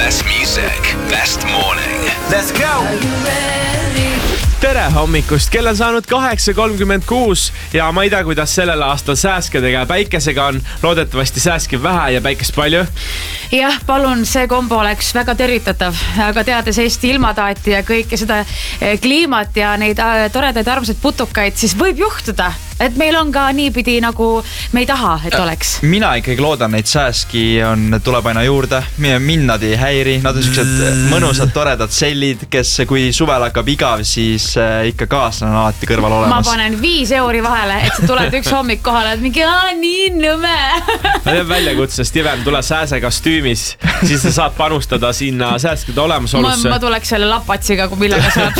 Best music, best morning. Let's go! Tere hommikust, kell on saanud 8:36 ja ma ei tea, kuidas sellel aastal sääskedega ja päikesega on. Loodetavasti sääskib vähe ja päikest palju. Jah, palun, see kombo oleks väga tervitatav, aga teades Eesti ilmataati ja kõike seda kliimat ja neid toredaid armsaid putukaid, siis võib juhtuda, et meil on ka niipidi nagu me ei taha, et oleks. Mina ikkagi loodan, neid sääski tuleb aina juurde. Mind nad ei häiri, nad on sellised mõnusad, toredad sellid, kes kui suvel hakkab igav, siis ikka kaaslane on alati kõrval olemas. Ma panen 5 euri vahele, et sa tuled üks hommik kohale, et mingi nii nõme. Ma teeb väljakutse, Steven, tule sääse kostüümis, siis sa saad panustada sinna sääskede olemasolusse. Ma tuleks selle lapatsiga, millega saab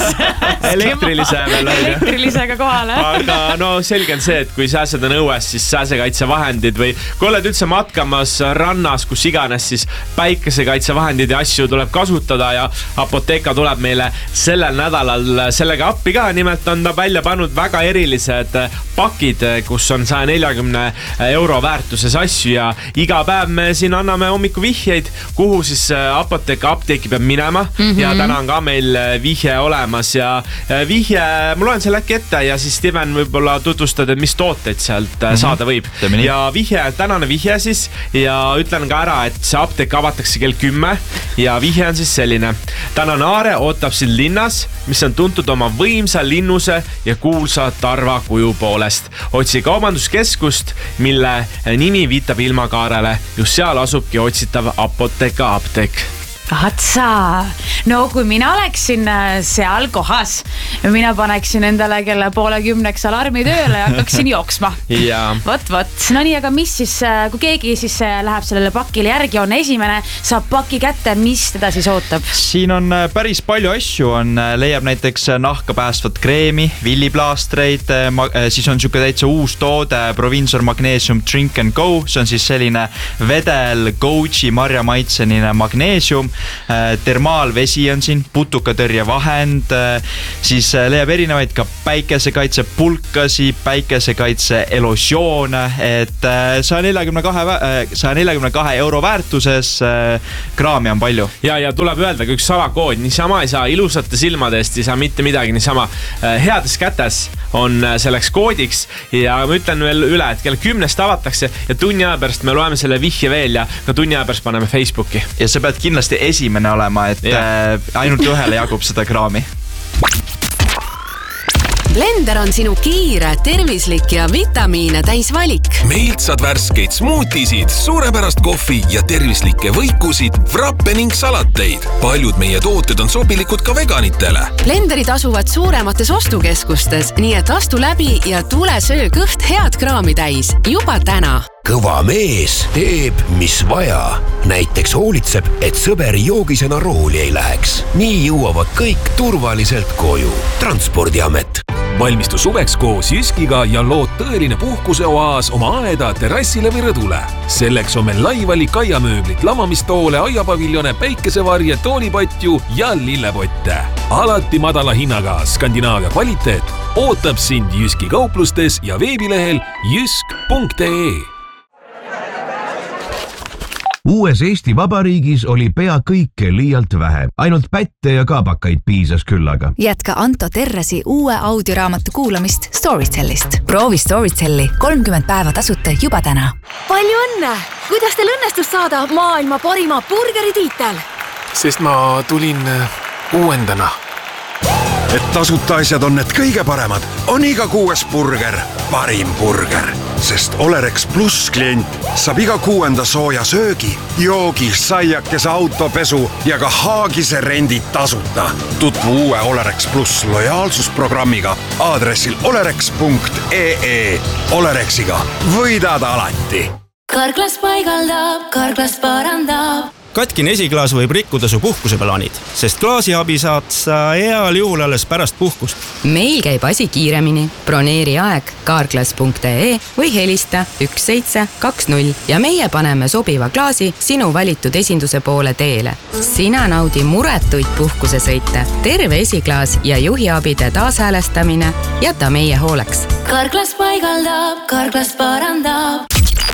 elektrilisega kohale. Aga no selge on see, et kui sääsed on õues, siis sääsekaitsevahendid või kui oled üldse matkamas rannas, kus iganes, siis päikesekaitsevahendid ja asju tuleb kasutada ja Apotheka tuleb meile sellel nädalal sellega appi ka. Nimelt on ta välja pannud väga erilised pakid, kus on 140 euro väärtuses asju ja iga päev me siin anname hommiku vihjeid, kuhu siis Apotheka apteeki peab minema ja täna on ka meil vihje olemas ja vihje, ma loen selle äkki ette ja siis Steven võib-olla tutvustad, et mis tooteid sealt saada võib. Ja tänane vihje siis ja ütlen ka ära, et see apteek avatakse kell 10 ja vihje on siis selline. Tänane Aare ootab siin linnas, mis on tuntud oma võimsa linnuse ja kuulsa tarva kuju poolest. Otsi kaubanduskeskust, mille nimi viitab ilmakaarele. Just seal asubki otsitav Apotheka apteek. Atsa, no kui mina oleksin seal kohas, mina paneksin endale kella 9:30 alarmi tööle ja hakkaksin jooksma. Vot, no nii, aga mis siis, kui keegi siis läheb sellele pakile järgi, on esimene, saab paki kätte, mis teda siis ootab? Siin on päris palju asju, leiab näiteks nahka päästvat kreemi, villiplaastreid, siis on siuke täitsa uus toode, Provinsor Magnesium Drink and Go, see on siis selline vedel goji marjamaitsenine magneesium. Termaalvesi on siin, putukatõrje vahend, siis leiab erinevaid ka päikesekaitse pulkasi, päikesekaitse elosioone, et 142 euro väärtuses kraami on palju. Ja tuleb öelda, kui üks salakood, niisama ei saa ilusate silmade eest, ei saa mitte midagi, niisama heades kätes on selleks koodiks ja ma ütlen veel üle, et kell 10 avatakse ja tunni aja pärast me loeme selle vihje veel ja ka tunni aja pärast paneme Facebooki. Ja sa pead kindlasti esimene olema, et ainult ühele jagub seda kraami. Blender on sinu kiire, tervislik ja vitamiine täis valik. Meilt saad värskeid smoothisid, suurepärast kohvi ja tervislikke võikusid, frappe ning salateid. Paljud meie tooted on sobilikud ka veganitele. Blenderid asuvad suuremates ostukeskustes, nii et astu läbi ja tule söö kõht head kraami täis. Juba täna. Kõva mees teeb, mis vaja. Näiteks hoolitseb, et sõberi joogisena rooli ei läheks. Nii jõuavad kõik turvaliselt koju. Transpordiamet. Valmistu suveks koos Jyskiga ja lood tõeline puhkuseoaas oma aeda, terrassile või rõdule. Selleks on meil laivalik aiamööblit, lamamistoole, aiapaviljone, päikesevarje, toolipatju ja lillepotte. Alati madala hinnaga Skandinaavia kvaliteet ootab sind Jyski kauplustes ja veebilehel jysk.ee. Uues Eesti Vabariigis oli pea kõike liialt vähe. Ainult pätte ja kaabakaid piisas küllaga. Jätka Anto Terrasi uue audioraamatu kuulamist Storytellist. Proovi Storytelli 30 päeva tasuta juba täna. Palju õnne! Kuidas teil õnnestus saada maailma parima burgeri tiitel? Sest ma tulin uuendana. Et tasuta asjad on need kõige paremad, on iga 6. burger parim burger. Sest Olerex Plus klient saab iga 6. sooja söögi, joogi, saiakese, autopesu ja ka haagise rendid tasuta. Tutvu uue Olerex Plus lojaalsusprogrammiga aadressil olerex.ee. Olerexiga võidad alati. Karklas paigaldab, karklas parandab. Katkine esiklaas võib rikkuda su puhkuseplaanid, sest klaasiabi saad sa heal juhul alles pärast puhkust. Meil käib asi kiiremini. Broneeri aeg carglass.ee või helista 1720 ja meie paneme sobiva klaasi sinu valitud esinduse poole teele. Sina naudi muretuid puhkusesõite, terve esiklaas ja juhiabide taashäälestamine jäta meie hooleks. Karklas paigaldab, karklas parandab.